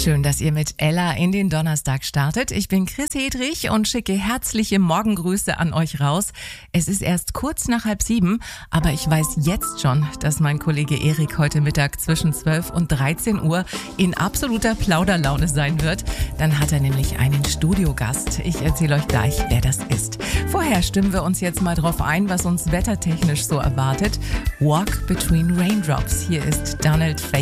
Schön, dass ihr mit Ella in den Donnerstag startet. Ich bin Chris Hedrich und schicke herzliche Morgengrüße an euch raus. Es ist erst kurz nach 6:30, aber ich weiß jetzt schon, dass mein Kollege Erik heute Mittag zwischen 12 und 13 Uhr in absoluter Plauderlaune sein wird. Dann hat er nämlich einen Studiogast. Ich erzähle euch gleich, wer das ist. Vorher stimmen wir uns jetzt mal drauf ein, was uns wettertechnisch so erwartet. Walk Between Raindrops. Hier ist Donald Fagen.